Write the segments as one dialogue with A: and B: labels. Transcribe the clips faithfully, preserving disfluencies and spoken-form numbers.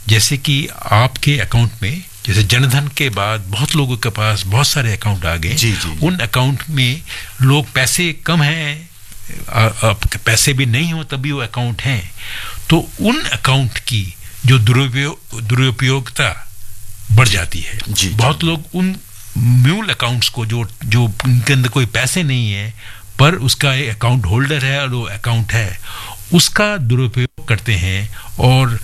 A: जैसे कि आपके अकाउंट में, जैसे जनधन के बाद बहुत लोगों के पास बहुत सारे अकाउंट आ गए, उन अकाउंट में लोग पैसे कम हैं, पैसे भी नहीं हो तभी वो अकाउंट हैं, तो उन अकाउंट की जो दुरुपयोग दुरुपयोगिता बढ़ जाती है। जी, बहुत जी. लोग उन म्यूल अकाउंट्स को जो जो उनके अंदर कोई पैसे नहीं है पर उसका अकाउंट होल्डर है और वो अकाउंट है, उसका दुरुपयोग करते हैं और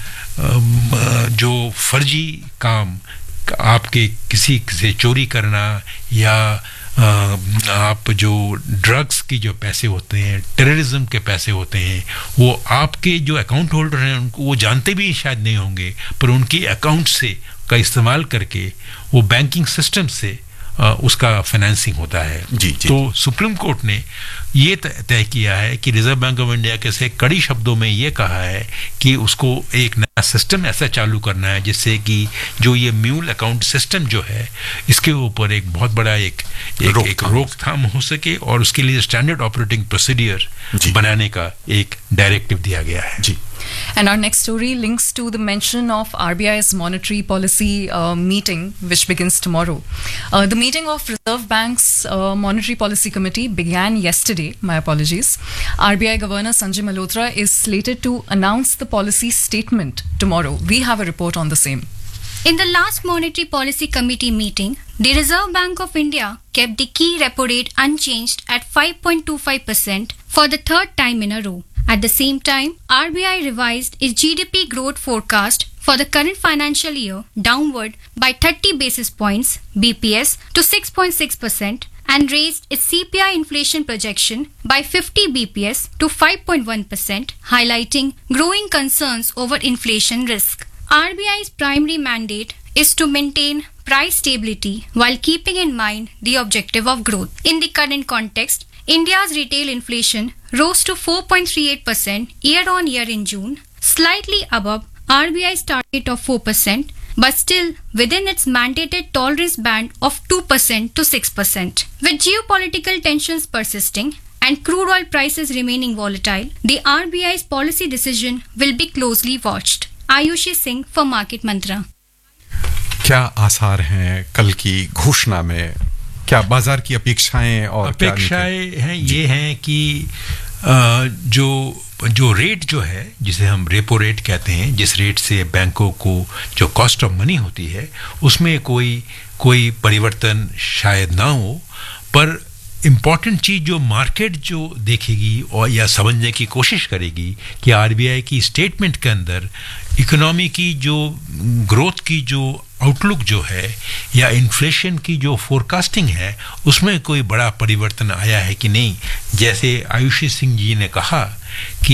A: जो फर्जी काम, आपके किसी से चोरी करना या आप जो ड्रग्स की जो पैसे होते हैं, टेररिज्म के पैसे होते हैं, वो आपके जो अकाउंट होल्डर हैं उनको वो जानते भी शायद नहीं होंगे, पर उनके अकाउंट से का इस्तेमाल करके वो बैंकिंग सिस्टम से आ, उसका फाइनेंसिंग होता है। जी, जी. तो सुप्रीम कोर्ट ने ये तय किया है कि रिजर्व बैंक ऑफ इंडिया के से कड़ी शब्दों में ये कहा है कि उसको एक नया सिस्टम ऐसा चालू करना है जिससे कि जो ये म्यूल अकाउंट सिस्टम जो है इसके ऊपर एक बहुत बड़ा एक एक, एक रोकथाम हो सके और उसके लिए स्टैंडर्ड ऑपरेटिंग प्रोसीडियर बनाने का एक डायरेक्टिव दिया गया है। जी.
B: And our next story links to the mention of R B I's monetary policy uh, meeting, which begins tomorrow. Uh, the meeting of Reserve Bank's uh, Monetary Policy Committee began yesterday. My apologies. R B I Governor Sanjay Malhotra is slated to announce the policy statement tomorrow. We have a report on the same.
C: In the last Monetary Policy Committee meeting, the Reserve Bank of India kept the key repo rate unchanged at five point two five percent for the third time in a row. At the same time, R B I revised its G D P growth forecast for the current financial year downward by thirty basis points B P S to six point six percent and raised its C P I inflation projection by fifty B P S to five point one percent, highlighting growing concerns over inflation risk. R B I's primary mandate is to maintain price stability while keeping in mind the objective of growth. In the current context, India's retail inflation rose to four point three eight percent year-on-year in June, slightly above R B I's target of four percent, but still within its mandated tolerance band of two percent to six percent. With geopolitical tensions persisting and crude oil prices remaining volatile, the R B I's policy decision will be closely watched. Ayushi Singh for Market Mantra.
D: क्या आसार हैं कल की घोषणा में? क्या बाजार की अपेक्षाएं और
A: अपेक्षाएं हैं ये हैं कि जो जो रेट जो है जिसे हम रेपो रेट कहते हैं, जिस रेट से बैंकों को जो कॉस्ट ऑफ मनी होती है उसमें कोई कोई परिवर्तन शायद ना हो, पर इम्पॉर्टेंट चीज़ जो मार्केट जो देखेगी और या समझने की कोशिश करेगी कि आरबीआई की स्टेटमेंट के अंदर इकोनॉमी की जो ग्रोथ की जो आउटलुक जो है या इन्फ्लेशन की जो फोरकास्टिंग है उसमें कोई बड़ा परिवर्तन आया है कि नहीं। जैसे आयुषी सिंह जी ने कहा कि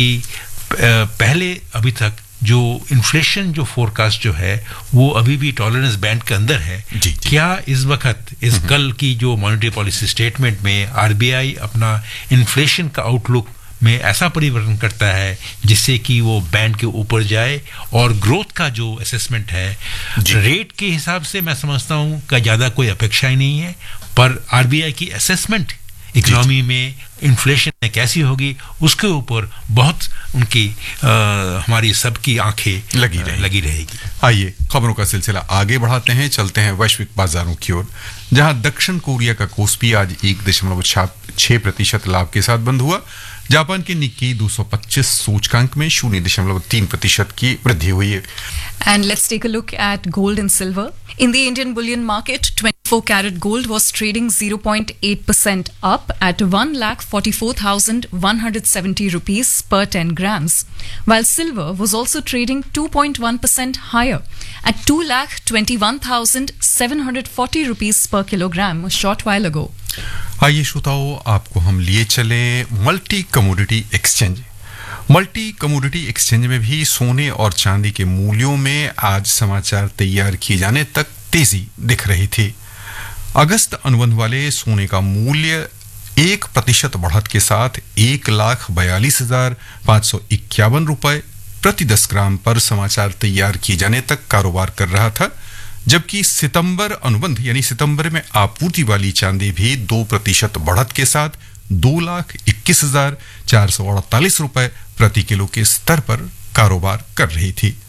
A: पहले अभी तक जो इन्फ्लेशन जो फोरकास्ट जो है वो अभी भी टॉलरेंस बैंड के अंदर है। जी, जी. क्या इस वक्त इस कल की जो मॉनेटरी पॉलिसी स्टेटमेंट में आरबीआई अपना इन्फ्लेशन का आउटलुक में ऐसा परिवर्तन करता है जिससे कि वो बैंड के ऊपर जाए, और ग्रोथ का जो असेसमेंट है रेट के हिसाब से मैं समझता हूँ कि ज़्यादा कोई अपेक्षा ही नहीं है, पर आरबीआई की असेसमेंट इकोनॉमी में इन्फ्लेशन में कैसी होगी उसके ऊपर बहुत उनकी आ, हमारी सबकी आंखें लगी रहे, लगी रहेगी।
D: आइए खबरों का सिलसिला आगे बढ़ाते हैं, चलते हैं वैश्विक बाजारों की ओर, जहां दक्षिण कोरिया का कोस्पी आज एक दशमलव छह प्रतिशत लाभ के साथ बंद हुआ। जापान के निक्की दो सौ पच्चीस सूचकांक में शून्य दशमलव तीन प्रतिशत की वृद्धि हुई है।
B: And let's take a look at gold and silver. In the Indian bullion market, twenty-four karat gold was trading zero point eight percent up at one lakh forty-four thousand one hundred seventy rupees per ten grams, while silver was also trading two point one percent higher at two lakh twenty-one thousand seven hundred forty rupees per kilogram a short while ago.
D: आइए श्रोताओं, आपको हम लिए चले multi commodity exchange. Multi commodity exchange में भी सोने और चांदी के मूल्यों में आज समाचार तैयार किए जाने तक तेजी दिख रही थी। अगस्त अनुबंध वाले सोने का मूल्य एक प्रतिशत बढ़त के साथ एक लाख बयालीस हजार पांच सौ इक्यावन रुपए प्रति दस ग्राम पर समाचार तैयार किए जाने तक कारोबार कर रहा था, जबकि सितंबर अनुबंध यानी सितंबर में आपूर्ति वाली चांदी भी दो प्रतिशत बढ़त के साथ दो लाख इक्कीस हजार चार सौ अड़तालीस रुपए प्रति किलो के स्तर पर कारोबार कर रही थी।